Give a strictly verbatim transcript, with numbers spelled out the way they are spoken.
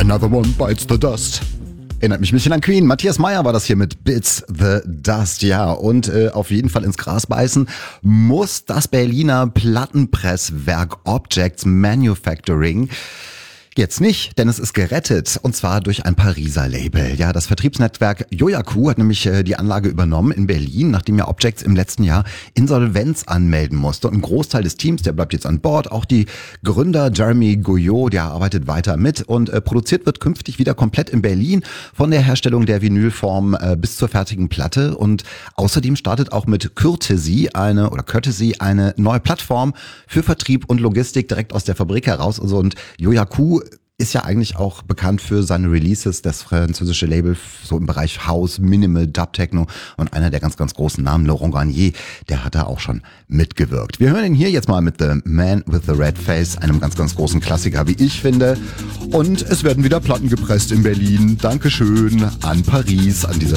Another One Bites the Dust. Erinnert mich ein bisschen an Queen. Matthias Meyer war das hier mit Bits the Dust, ja. Und äh, auf jeden Fall ins Gras beißen muss das Berliner Plattenpresswerk Objects Manufacturing. Jetzt nicht, denn es ist gerettet, und zwar durch ein Pariser Label. Ja, das Vertriebsnetzwerk Yoyaku hat nämlich äh, die Anlage übernommen in Berlin, nachdem ja Objects im letzten Jahr Insolvenz anmelden musste. Und ein Großteil des Teams, der bleibt jetzt an Bord. Auch die Gründer Jeremy Guyot, der arbeitet weiter mit, und äh, produziert wird künftig wieder komplett in Berlin, von der Herstellung der Vinylform äh, bis zur fertigen Platte. Und außerdem startet auch mit Courtesy eine oder Courtesy eine neue Plattform für Vertrieb und Logistik direkt aus der Fabrik heraus. Also, und Yoyaku ist ja eigentlich auch bekannt für seine Releases, das französische Label so im Bereich House, Minimal, Dub Techno, und einer der ganz, ganz großen Namen, Laurent Garnier, der hat da auch schon mitgewirkt. Wir hören ihn hier jetzt mal mit The Man with the Red Face, einem ganz, ganz großen Klassiker, wie ich finde. Und es werden wieder Platten gepresst in Berlin. Dankeschön an Paris an dieser